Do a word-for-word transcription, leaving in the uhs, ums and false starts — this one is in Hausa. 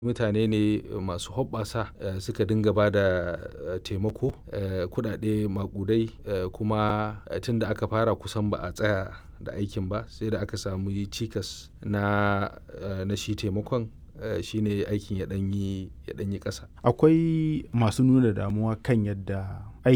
Mutane ne masu hoɓɓasa eh, suka dinga ba da eh, taimako eh, kuɗaɗe maƙudai eh, kuma tun da aka fara kusan ba a tsaya da aikin ba sai da aka samu cikas na, eh, na shi taimakon eh, shi ne aikin ya ɗan yi ya ɗan yi ƙasa. Akwai masu nuna damuwa kan yadda